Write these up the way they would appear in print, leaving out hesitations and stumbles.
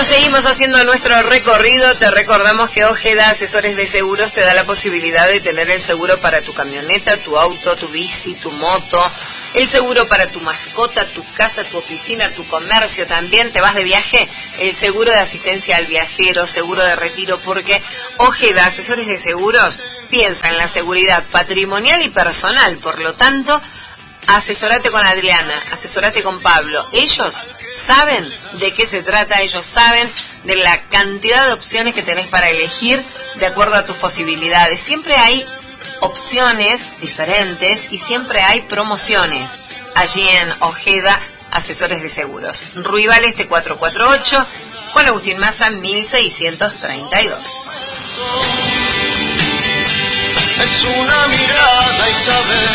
Bueno, seguimos haciendo nuestro recorrido. Te recordamos que Ojeda Asesores de Seguros te da la posibilidad de tener el seguro para tu camioneta, tu auto, tu bici, tu moto, el seguro para tu mascota, tu casa, tu oficina, tu comercio también. ¿Te vas de viaje? El seguro de asistencia al viajero, seguro de retiro, porque Ojeda Asesores de Seguros piensa en la seguridad patrimonial y personal. Por lo tanto, asesorate con Adriana, asesorate con Pablo. Ellos saben de qué se trata, ellos saben de la cantidad de opciones que tenés para elegir de acuerdo a tus posibilidades. Siempre hay opciones diferentes y siempre hay promociones allí en Ojeda Asesores de Seguros. Ruibal Este 448, Juan Agustín Maza 1632. Es una mirada y saber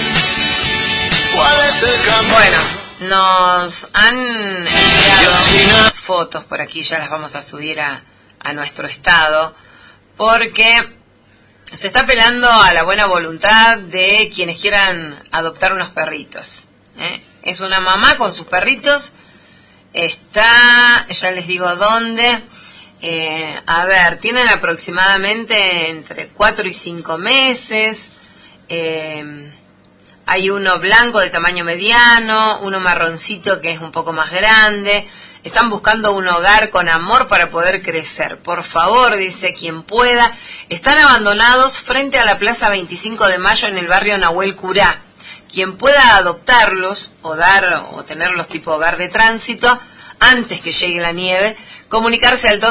cuál es el camino. Bueno, nos han enviado unas fotos por aquí, ya las vamos a subir a nuestro estado, porque se está apelando a la buena voluntad de quienes quieran adoptar unos perritos. Es una mamá con sus perritos, está, ya les digo dónde, a ver, tienen aproximadamente entre 4 y 5 meses, hay uno blanco de tamaño mediano, uno marroncito que es un poco más grande. Están buscando un hogar con amor para poder crecer. Por favor, dice quien pueda. Están abandonados frente a la Plaza 25 de Mayo en el barrio Nahuel Curá. Quien pueda adoptarlos o tenerlos tipo hogar de tránsito antes que llegue la nieve, comunicarse al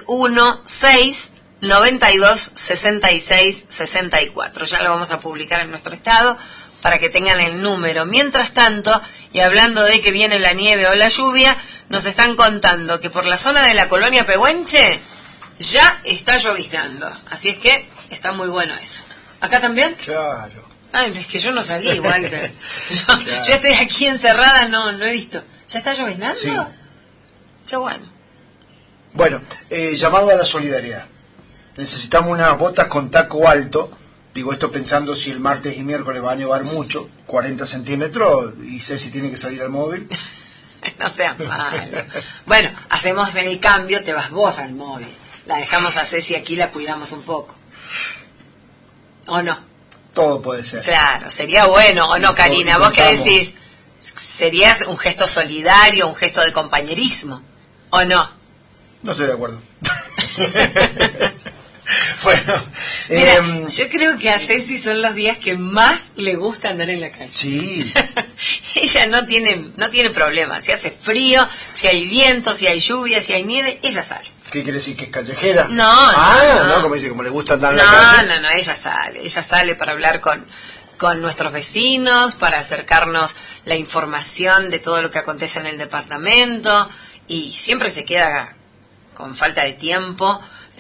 2616-9266-64. Ya lo vamos a publicar en nuestro estado para que tengan el número. Mientras tanto, y hablando de que viene la nieve o la lluvia, nos están contando que por la zona de la colonia Pehuenche ya está lloviznando. Así es que está muy bueno eso. ¿Acá también? Claro. Ay, es que yo no salí igual. Yo estoy aquí encerrada, no he visto. ¿Ya está lloviznando? Sí. Qué bueno. Bueno, llamado a la solidaridad. Necesitamos unas botas con taco alto. Digo esto pensando si el martes y miércoles va a nevar mucho, 40 centímetros, y Ceci tiene que salir al móvil. No seas malo. Bueno, hacemos el cambio, te vas vos al móvil. La dejamos a Ceci aquí, la cuidamos un poco. ¿O no? Todo puede ser. Claro, sería bueno, ¿o no, Karina? ¿Vos qué decís? ¿Sería un gesto solidario, un gesto de compañerismo? ¿O no? No estoy de acuerdo. Bueno, mira, yo creo que a Ceci son los días que más le gusta andar en la calle. Sí. Ella no tiene problema. Si hace frío, si hay viento, si hay lluvia, si hay nieve, ella sale. ¿Qué quiere decir? ¿Que es callejera? No, como dice, como le gusta andar en la calle. No, ella sale para hablar con nuestros vecinos, para acercarnos la información de todo lo que acontece en el departamento, y siempre se queda con falta de tiempo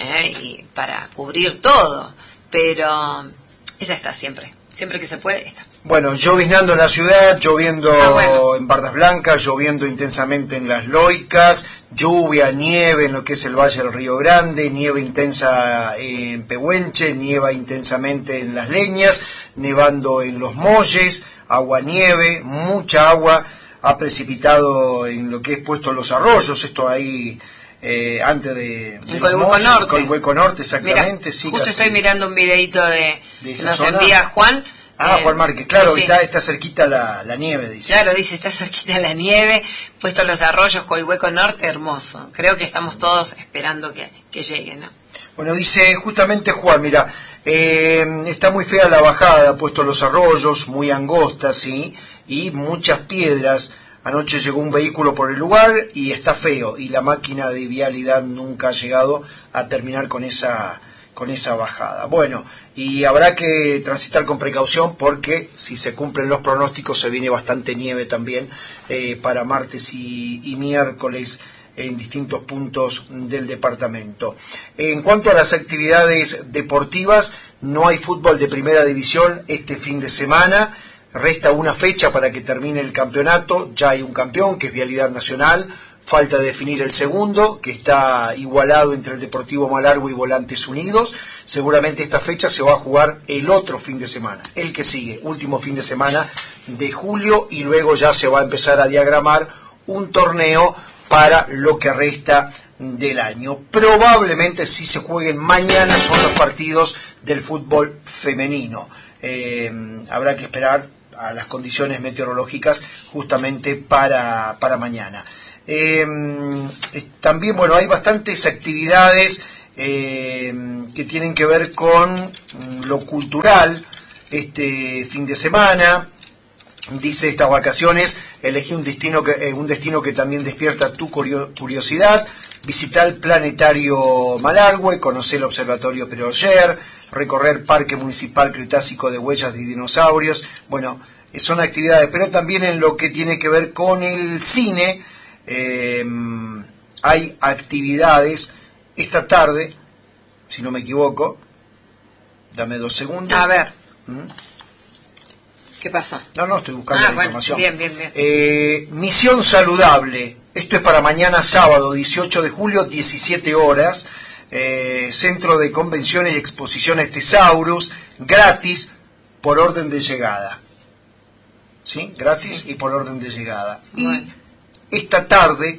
y para cubrir todo, pero ella está siempre que se puede está. Bueno, lloviznando en la ciudad, lloviendo en Bardas Blancas, lloviendo intensamente en Las Loicas, lluvia, nieve en lo que es el Valle del Río Grande, nieve intensa en Pehuenche, nieva intensamente en Las Leñas, nevando en Los Molles, agua nieve, mucha agua ha precipitado en lo que es puesto Los Arroyos, esto ahí antes de Coihueco Norte. Coihueco Norte, exactamente. Mira, sí, justo casi estoy mirando un videito de nos zona. Envía Juan. Juan Márquez, claro, sí. Está cerquita la nieve, dice. Claro, dice, está cerquita la nieve, puesto Los Arroyos, Coihueco Norte, hermoso. Creo que estamos todos esperando que llegue, ¿no? Bueno, dice justamente Juan, mira, está muy fea la bajada, puesto Los Arroyos, muy angosta, sí, y muchas piedras. Anoche llegó un vehículo por el lugar y está feo, y la máquina de vialidad nunca ha llegado a terminar con esa bajada. Bueno, y habrá que transitar con precaución porque si se cumplen los pronósticos se viene bastante nieve también para martes y miércoles en distintos puntos del departamento. En cuanto a las actividades deportivas, no hay fútbol de primera división este fin de semana. Resta una fecha para que termine el campeonato. Ya hay un campeón, que es Vialidad Nacional. Falta definir el segundo, que está igualado entre el Deportivo Malargüe y Volantes Unidos. Seguramente esta fecha se va a jugar el otro fin de semana, el que sigue, último fin de semana de julio, y luego ya se va a empezar a diagramar un torneo para lo que resta del año. Probablemente si se jueguen mañana son los partidos del fútbol femenino. Habrá que esperar a las condiciones meteorológicas justamente para mañana. También, bueno, hay bastantes actividades que tienen que ver con lo cultural este fin de semana. Dice, estas vacaciones elegí un destino que también despierta tu curiosidad. Visitar el Planetario Malargüe, conocer el Observatorio Peroller, recorrer Parque Municipal Cretácico de Huellas de Dinosaurios. Bueno, son actividades, pero también en lo que tiene que ver con el cine, hay actividades esta tarde, si no me equivoco. Dame 2 segundos. A ver. ¿Qué pasó? No, estoy buscando la información. Bien. Misión Saludable. Esto es para mañana sábado, 18 de julio, 17 horas. Centro de Convenciones y Exposiciones Tesaurus, gratis por orden de llegada. ¿Sí? Gratis y por orden de llegada. Bueno. Y esta tarde,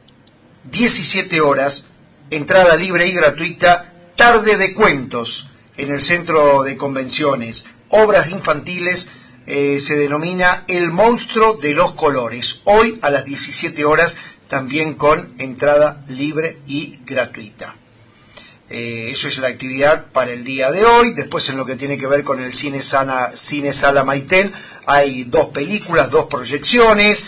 17 horas, entrada libre y gratuita, tarde de cuentos en el Centro de Convenciones. Obras infantiles. Se denomina El Monstruo de los Colores, hoy a las 17 horas, también con entrada libre y gratuita. Eso es la actividad para el día de hoy. Después, en lo que tiene que ver con el Cine Sala Maitén, hay 2 películas, 2 proyecciones.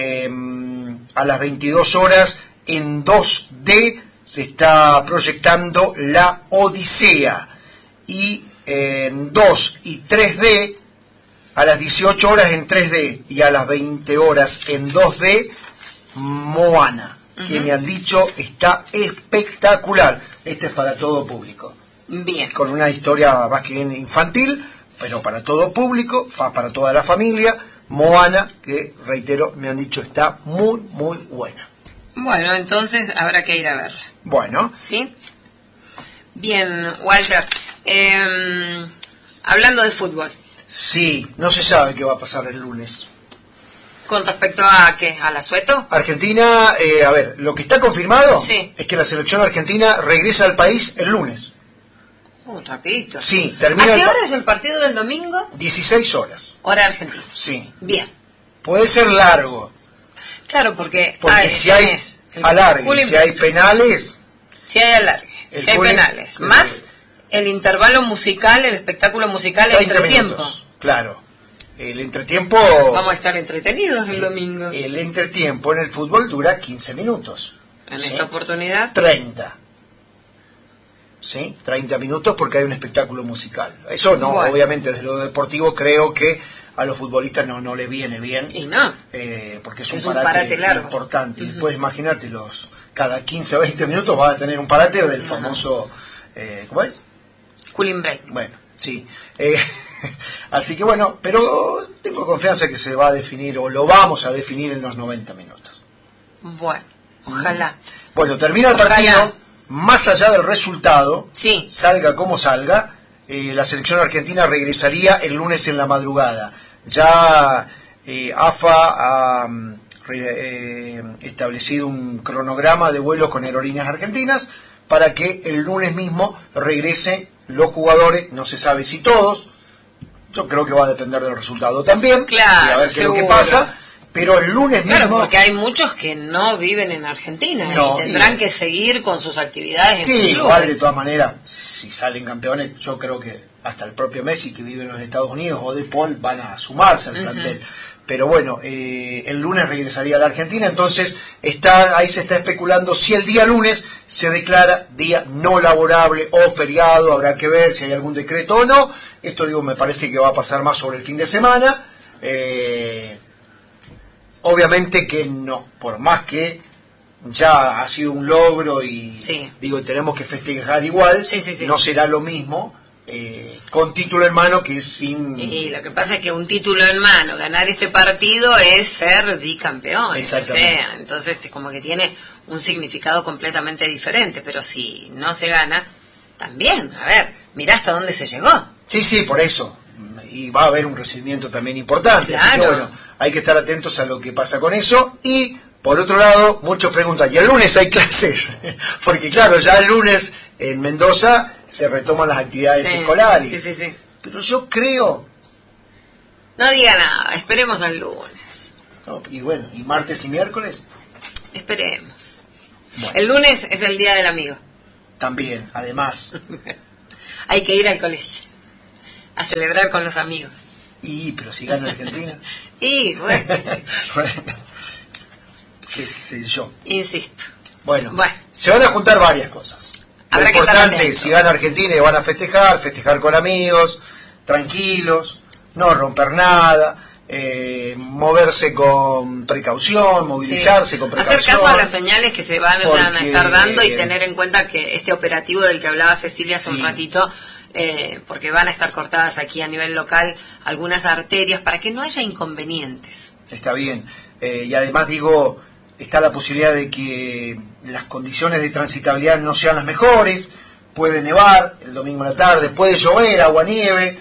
A las 22 horas, en 2D, se está proyectando La Odisea. Y en 2 y 3D, a las 18 horas en 3D y a las 20 horas en 2D, Moana, que me han dicho está espectacular. Este es para todo público. Bien. Con una historia más que bien infantil, pero para todo público, para toda la familia. Moana, que reitero, me han dicho está muy, muy buena. Bueno, entonces habrá que ir a verla. Bueno. ¿Sí? Bien, Walter. Hablando de fútbol. Sí, no se sabe qué va a pasar el lunes. ¿Con respecto a qué? ¿Al Asueto? Argentina, a ver, lo que está confirmado es que la selección argentina regresa al país el lunes. Rapidito. Sí, termina. ¿A qué hora es el partido del domingo? 16 horas. Hora argentina. Sí. Bien. Puede ser largo. Claro, porque si hay alargue, si hay penales. Si hay alargue, si hay penales. Más el intervalo musical, el espectáculo musical, el entretiempo. Claro. El entretiempo... Vamos a estar entretenidos el domingo. El entretiempo en el fútbol dura 15 minutos. En esta oportunidad... 30. ¿Sí? 30 minutos porque hay un espectáculo musical. Eso no, obviamente desde lo deportivo creo que a los futbolistas no le viene bien. Y no. Porque es un parate largo. Importante. Y después imagínate, cada 15 o 20 minutos vas a tener un parate del famoso... ¿Cómo es? Cooling break. Bueno, sí. Así que bueno, pero tengo confianza que se va a definir, o lo vamos a definir en los 90 minutos. Bueno, ojalá. Bueno, termina el partido, más allá del resultado, salga como salga, la selección argentina regresaría el lunes en la madrugada. Ya AFA ha establecido un cronograma de vuelos con aerolíneas argentinas para que el lunes mismo regresen los jugadores, no se sabe si todos, yo creo que va a depender del resultado también, claro, y a ver qué es lo que pasa, pero el lunes mismo... Claro, porque hay muchos que no viven en Argentina y tendrán que seguir con sus actividades en sus clubes. Igual de todas maneras, si salen campeones, yo creo que hasta el propio Messi, que vive en los Estados Unidos, o De Paul, van a sumarse al plantel. Pero bueno, el lunes regresaría a la Argentina, entonces ahí se está especulando si el día lunes se declara día no laborable o feriado, habrá que ver si hay algún decreto o no. Esto me parece que va a pasar más sobre el fin de semana. Obviamente que no, por más que ya ha sido un logro y tenemos que festejar igual, no será lo mismo. Con título en mano que sin... Y lo que pasa es que un título en mano, ganar este partido es ser bicampeón. Exactamente. O sea, entonces como que tiene un significado completamente diferente, pero si no se gana, también, a ver, mirá hasta dónde se llegó. Sí, por eso. Y va a haber un recibimiento también importante. Claro. Así que bueno, hay que estar atentos a lo que pasa con eso. Y Por otro lado, muchos preguntan, ¿y el lunes hay clases? Porque claro, ya el lunes en Mendoza se retoman las actividades escolares. Sí. Pero yo creo... No diga nada, esperemos al lunes. No, y bueno, ¿y martes y miércoles? Esperemos. Bueno. El lunes es el día del amigo. También, además. Hay que ir al colegio a celebrar con los amigos. Pero si gana Argentina. Y bueno, Bueno, qué sé yo. insisto. Bueno, Bueno. se van a juntar varias cosas. Habrá Lo que estar importante, atentos. si gana Argentina y van a festejar con amigos, tranquilos, no romper nada, moverse con precaución, movilizarse con precaución. Hacer caso a las señales que se van a Porque- estar dando y tener en cuenta que este operativo del que hablaba Cecilia hace un Sí. ratito, porque van a estar cortadas aquí a nivel local algunas arterias para que no haya inconvenientes. Está bien. Y además digo, está la posibilidad de que las condiciones de transitabilidad no sean las mejores. Puede nevar el domingo en la tarde, puede llover, agua-nieve.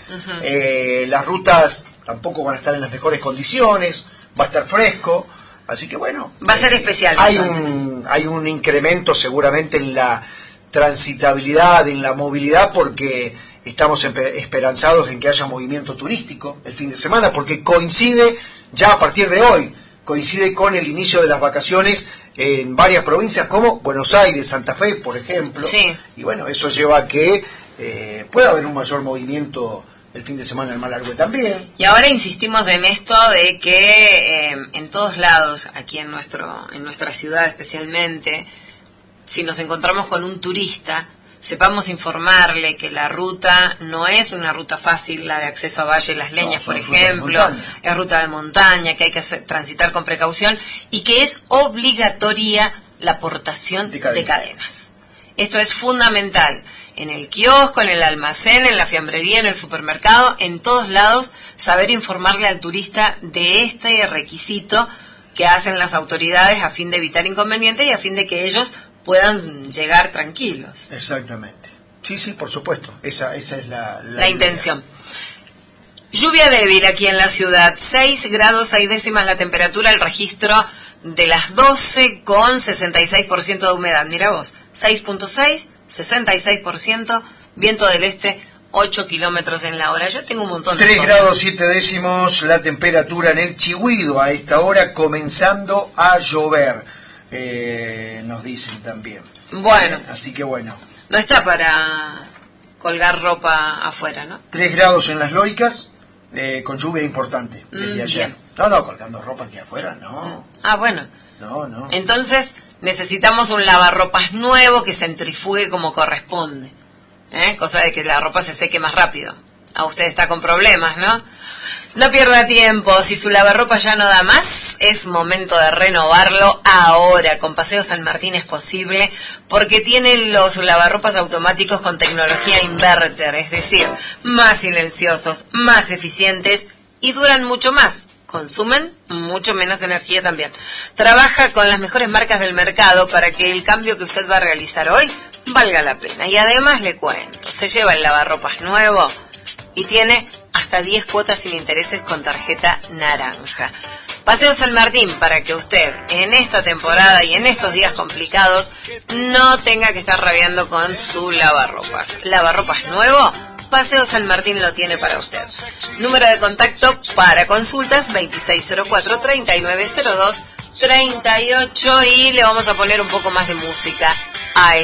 Las rutas tampoco van a estar en las mejores condiciones, va a estar fresco. Así que bueno. Va a ser especial, Hay entonces. hay un incremento seguramente en la transitabilidad, en la movilidad, porque estamos esperanzados en que haya movimiento turístico el fin de semana, porque coincide ya a partir de hoy, coincide con el inicio de las vacaciones en varias provincias como Buenos Aires, Santa Fe, por ejemplo. Sí. Y bueno, eso lleva a que pueda haber un mayor movimiento el fin de semana en Malargüe también. Y ahora insistimos en esto de que en todos lados, aquí en nuestra ciudad especialmente, si nos encontramos con un turista, sepamos informarle que la ruta no es una ruta fácil, la de acceso a Valle Las Leñas, son por rutas de ejemplo, montaña. es ruta de montaña, que hay que transitar con precaución y que es obligatoria la aportación De cadenas. de cadenas. Esto es fundamental. En el kiosco, en el almacén, en la fiambrería, en el supermercado, en todos lados, saber informarle al turista de este requisito que hacen las autoridades a fin de evitar inconvenientes y a fin de que ellos puedan llegar tranquilos. Exactamente. Sí, por supuesto. Esa es la La intención. Lluvia débil aquí en la ciudad, 6 grados 6 décimas la temperatura, el registro de las 12 con 66% de humedad. Mira vos, 6.6, 66%, viento del este, 8 kilómetros en la hora. Yo tengo un montón de 3 cosas. grados 7 décimos la temperatura en el Chihuido a esta hora, comenzando a llover, nos dicen también. Bueno, Así que bueno, no está para colgar ropa afuera, ¿no? 3 grados en las Loicas, con lluvia importante desde ayer. Bien. No, colgando ropa aquí afuera, no. Ah, bueno. No. Entonces necesitamos un lavarropas nuevo que centrifugue como corresponde. Cosa de que la ropa se seque más rápido. Usted está con problemas, ¿no? No pierda tiempo. Si su lavarropa ya no da más, es momento de renovarlo ahora. Con Paseo San Martín es posible porque tiene los lavarropas automáticos con tecnología inverter, es decir, más silenciosos, más eficientes y duran mucho más. Consumen mucho menos energía también. Trabaja con las mejores marcas del mercado para que el cambio que usted va a realizar hoy valga la pena. Y además le cuento, se lleva el lavarropas nuevo y tiene hasta 10 cuotas sin intereses con tarjeta naranja. Paseo San Martín para que usted en esta temporada y en estos días complicados no tenga que estar rabiando con su lavarropas. Lavarropas nuevo, Paseo San Martín lo tiene para usted. Número de contacto para consultas 2604-3902-38 y le vamos a poner un poco más de música a